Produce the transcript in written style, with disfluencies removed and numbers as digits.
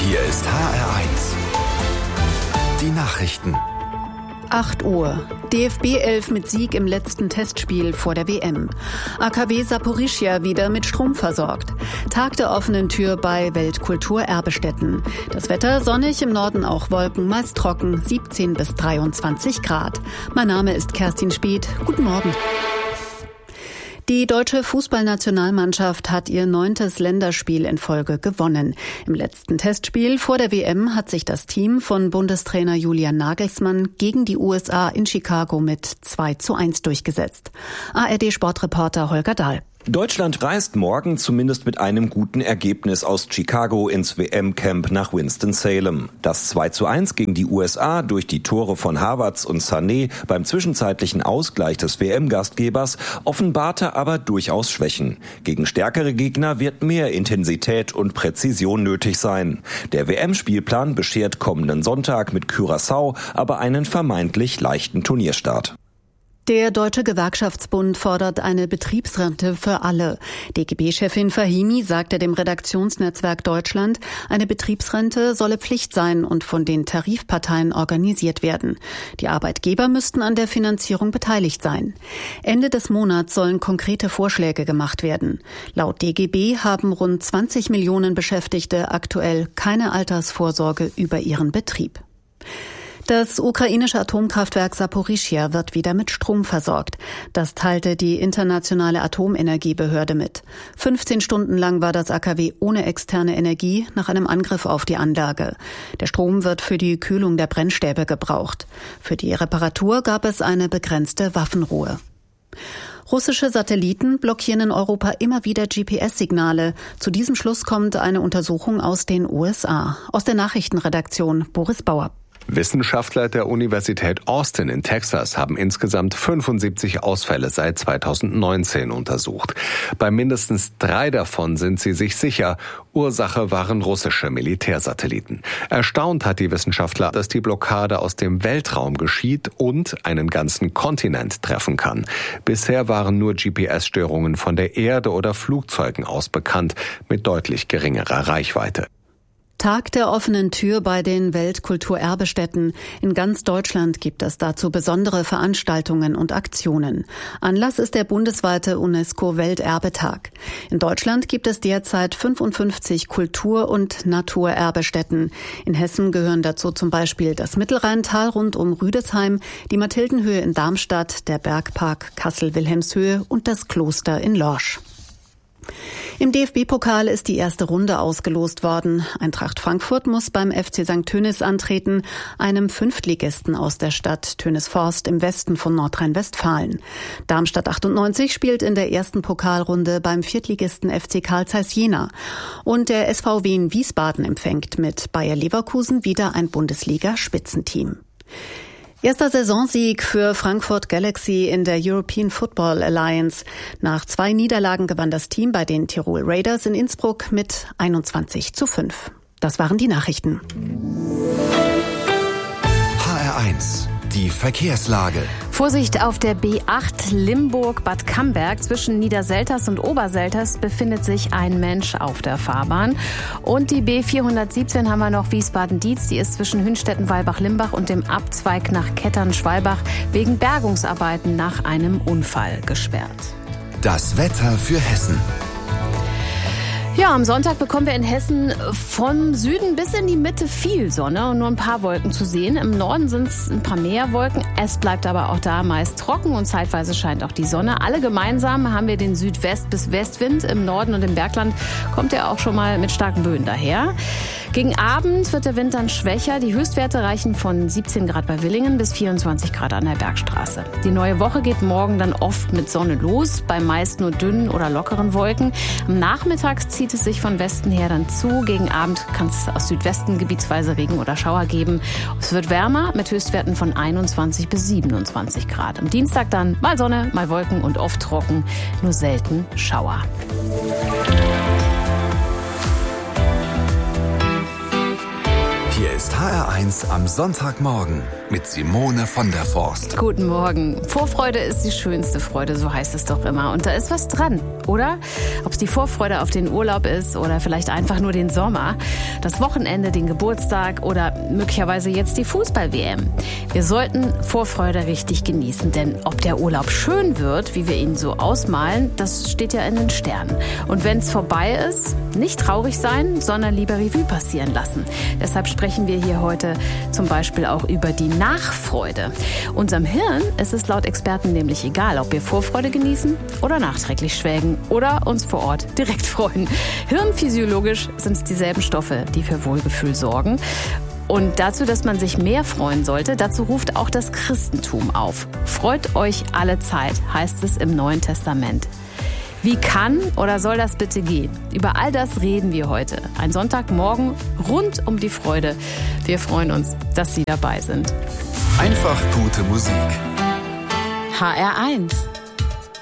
Hier ist HR1. Die Nachrichten. 8 Uhr. DFB 11 mit Sieg im letzten Testspiel vor der WM. AKW Saporischschja wieder mit Strom versorgt. Tag der offenen Tür bei Weltkulturerbestätten. Das Wetter sonnig, im Norden auch Wolken, meist trocken, 17 bis 23 Grad. Mein Name ist Kerstin Spieth. Guten Morgen. Die deutsche Fußballnationalmannschaft hat ihr 9. Länderspiel in Folge gewonnen. Im letzten Testspiel vor der WM hat sich das Team von Bundestrainer Julian Nagelsmann gegen die USA in Chicago mit 2:1 durchgesetzt. ARD-Sportreporter Holger Dahl. Deutschland reist morgen zumindest mit einem guten Ergebnis aus Chicago ins WM-Camp nach Winston-Salem. Das 2:1 gegen die USA durch die Tore von Havertz und Sané beim zwischenzeitlichen Ausgleich des WM-Gastgebers offenbarte aber durchaus Schwächen. Gegen stärkere Gegner wird mehr Intensität und Präzision nötig sein. Der WM-Spielplan beschert kommenden Sonntag mit Curaçao aber einen vermeintlich leichten Turnierstart. Der Deutsche Gewerkschaftsbund fordert eine Betriebsrente für alle. DGB-Chefin Fahimi sagte dem Redaktionsnetzwerk Deutschland, eine Betriebsrente solle Pflicht sein und von den Tarifparteien organisiert werden. Die Arbeitgeber müssten an der Finanzierung beteiligt sein. Ende des Monats sollen konkrete Vorschläge gemacht werden. Laut DGB haben rund 20 Millionen Beschäftigte aktuell keine Altersvorsorge über ihren Betrieb. Das ukrainische Atomkraftwerk Saporischschja wird wieder mit Strom versorgt. Das teilte die internationale Atomenergiebehörde mit. 15 Stunden lang war das AKW ohne externe Energie nach einem Angriff auf die Anlage. Der Strom wird für die Kühlung der Brennstäbe gebraucht. Für die Reparatur gab es eine begrenzte Waffenruhe. Russische Satelliten blockieren in Europa immer wieder GPS-Signale. Zu diesem Schluss kommt eine Untersuchung aus den USA. Aus der Nachrichtenredaktion Boris Bauer. Wissenschaftler der Universität Austin in Texas haben insgesamt 75 Ausfälle seit 2019 untersucht. Bei mindestens 3 davon sind sie sich sicher, Ursache waren russische Militärsatelliten. Erstaunt hat die Wissenschaftler, dass die Blockade aus dem Weltraum geschieht und einen ganzen Kontinent treffen kann. Bisher waren nur GPS-Störungen von der Erde oder Flugzeugen aus bekannt, mit deutlich geringerer Reichweite. Tag der offenen Tür bei den Weltkulturerbestätten. In ganz Deutschland gibt es dazu besondere Veranstaltungen und Aktionen. Anlass ist der bundesweite UNESCO-Welterbetag. In Deutschland gibt es derzeit 55 Kultur- und Naturerbestätten. In Hessen gehören dazu zum Beispiel das Mittelrheintal rund um Rüdesheim, die Mathildenhöhe in Darmstadt, der Bergpark Kassel-Wilhelmshöhe und das Kloster in Lorsch. Im DFB-Pokal ist die erste Runde ausgelost worden. Eintracht Frankfurt muss beim FC St. Tönnis antreten, einem Fünftligisten aus der Stadt Tönisforst im Westen von Nordrhein-Westfalen. Darmstadt 98 spielt in der ersten Pokalrunde beim Viertligisten FC Carl Zeiss Jena. Und der SV Wien Wiesbaden empfängt mit Bayer Leverkusen wieder ein Bundesliga-Spitzenteam. Erster Saisonsieg für Frankfurt Galaxy in der European Football Alliance. Nach 2 Niederlagen gewann das Team bei den Tirol Raiders in Innsbruck mit 21:5. Das waren die Nachrichten. HR1. Die Verkehrslage. Vorsicht auf der B8 Limburg-Bad Camberg. Zwischen Niederselters und Oberselters befindet sich ein Mensch auf der Fahrbahn. Und die B417 haben wir noch Wiesbaden-Dietz. Die ist zwischen Hünstetten-Weilbach-Limbach und dem Abzweig nach Kettern-Schwalbach wegen Bergungsarbeiten nach einem Unfall gesperrt. Das Wetter für Hessen. Ja, am Sonntag bekommen wir in Hessen vom Süden bis in die Mitte viel Sonne und nur ein paar Wolken zu sehen. Im Norden sind es ein paar mehr Wolken. Es bleibt aber auch da meist trocken und zeitweise scheint auch die Sonne. Alle gemeinsam haben wir den Südwest- bis Westwind. Im Norden und im Bergland kommt er auch schon mal mit starken Böen daher. Gegen Abend wird der Wind dann schwächer. Die Höchstwerte reichen von 17 Grad bei Villingen bis 24 Grad an der Bergstraße. Die neue Woche geht morgen dann oft mit Sonne los, bei meist nur dünnen oder lockeren Wolken. Am Nachmittag zieht es sich von Westen her dann zu. Gegen Abend kann es aus Südwesten gebietsweise Regen oder Schauer geben. Es wird wärmer mit Höchstwerten von 21 bis 27 Grad. Am Dienstag dann mal Sonne, mal Wolken und oft trocken, nur selten Schauer. Hier ist HR1 HR1 am Sonntagmorgen mit Simone von der Forst. Guten Morgen. Vorfreude ist die schönste Freude, so heißt es doch immer. Und da ist was dran, oder? Ob es die Vorfreude auf den Urlaub ist oder vielleicht einfach nur den Sommer, das Wochenende, den Geburtstag oder möglicherweise jetzt die Fußball-WM. Wir sollten Vorfreude richtig genießen, denn ob der Urlaub schön wird, wie wir ihn so ausmalen, das steht ja in den Sternen. Und wenn es vorbei ist, nicht traurig sein, sondern lieber Revue passieren lassen. Deshalb sprechen wir hier heute zum Beispiel auch über die Nachfreude. Unserem Hirn ist es laut Experten nämlich egal, ob wir Vorfreude genießen oder nachträglich schwelgen oder uns vor Ort direkt freuen. Hirnphysiologisch sind es dieselben Stoffe, die für Wohlgefühl sorgen. Und dazu, dass man sich mehr freuen sollte, dazu ruft auch das Christentum auf. Freut euch alle Zeit, heißt es im Neuen Testament. Wie kann oder soll das bitte gehen? Über all das reden wir heute. Ein Sonntagmorgen rund um die Freude. Wir freuen uns, dass Sie dabei sind. Einfach gute Musik. HR1